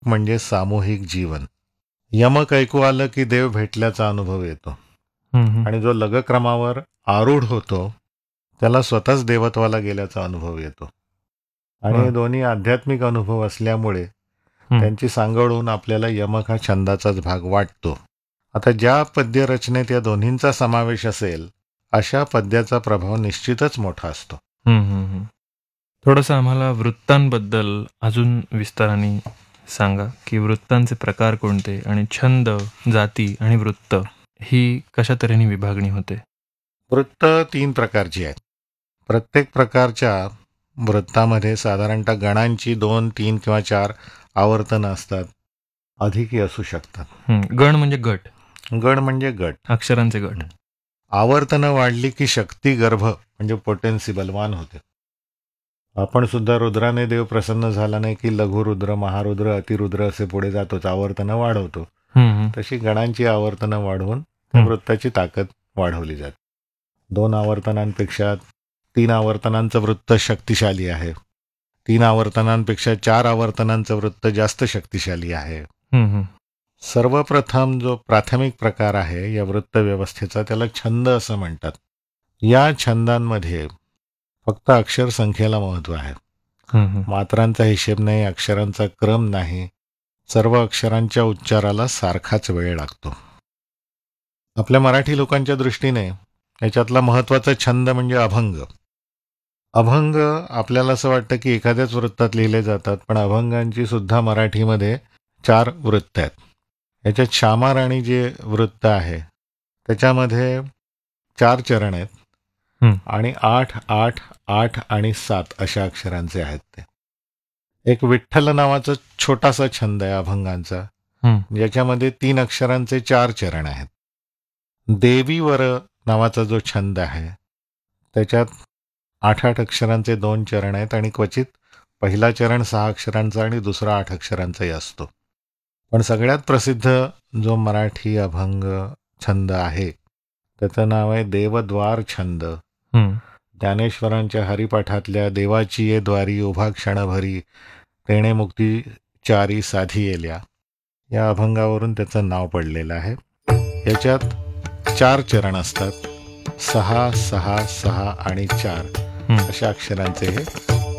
म्हणजे सामूहिक जीवन. यमक ऐकू आलं की देव भेटल्याचा अनुभव येतो. आणि जो लगक्रमावर आरूढ होतो त्याला स्वतःच देवत्वाला गेल्याचा अनुभव येतो. आणि हे दोन्ही आध्यात्मिक अनुभव असल्यामुळे त्यांची सांगड होऊन आपल्याला यमक हा छंदाचाच भाग वाटतो. आता ज्या पद्यरचनेत या दोन्हींचा समावेश असेल अशा पद्याचा प्रभाव निश्चितच मोठा असतो. थोडंसं आम्हाला वृत्तांबद्दल अजून विस्ताराने सांगा की वृत्तांचे प्रकार कोणते आणि छंद, जाती आणि वृत्त ही कशा तऱ्हेने विभागणी होते? वृत्त 3 प्रकारची आहेत. प्रत्येक प्रकारच्या वृत्तामध्ये साधारणतः गणांची 2, 3 किंवा 4 आवर्तनं असतात. अधिकही असू शकतात. गण म्हणजे गट. गण म्हणजे गट, अक्षरांचे गट. आवर्तनं वाढली की शक्ती गर्भ म्हणजे पोटेन्सी बलवान होते. आपण सुद्धा रुद्राने देव प्रसन्न झाला नाही की लघुरुद्र, महारुद्र, अतिरुद्र असे पुढे जातोच, आवर्तनं वाढवतो. तशी गणांची आवर्तनं वाढवून वृत्ताची ताकद वाढवली जाते. 2 आवर्तनांपेक्षा 3 आवर्तनांचं वृत्त शक्तिशाली आहे. 3 आवर्तनांपेक्षा 4 आवर्तनांचं वृत्त जास्त शक्तिशाली आहे. सर्वप्रथम जो प्राथमिक प्रकार आहे या वृत्त व्यवस्थेचा त्याला छंद असं म्हणतात. या छंदांमध्ये फक्त अक्षर संख्येला महत्व आहे. मात्रांचा हिशेब नाही, अक्षरांचा क्रम नाही. सर्व अक्षरांच्या उच्चाराला सारखाच वेळ लागतो. आपल्या मराठी लोकांच्या दृष्टीने याच्यातला महत्वाचा छंद म्हणजे अभंग. अभंग आपल्याला असं वाटतं की एखाद्याच वृत्तात लिहिले जातात, पण अभंगांची सुद्धा मराठीमध्ये 4 वृत्त आहेत. याच्यात श्यामाराणी जे वृत्त आहे त्याच्यामध्ये 4 चरण आहेत आणि 8, 8, 8 आणि 7 अशा अक्षरांचे आहेत ते. एक विठ्ठल नावाचा छोटासा छंद आहे अभंगांचा, ज्याच्यामध्ये 3 अक्षरांचे 4 चरण आहेत. देवीवर नावाचा जो छंद आहे त्याच्यात 8-8 अक्षरांचे 2 चरण आहेत आणि क्वचित पहिला चरण 6 अक्षरांचा आणि दुसरा 8 अक्षरांचाही असतो. पण सगळ्यात प्रसिद्ध जो मराठी अभंग छंद आहे त्याचं नाव आहे देवद्वार छंद. ज्ञानेश्वरांच्या हरिपाठातल्या देवाची ये द्वारी उभा क्षणभरी तेणे मुक्ती चारी साधी येल्या या अभंगावरून त्याचं नाव पडलेलं आहे. याच्यात 4 चरण असतात. 6, 6, 6 आणि 4 अशा अक्षरांचे हे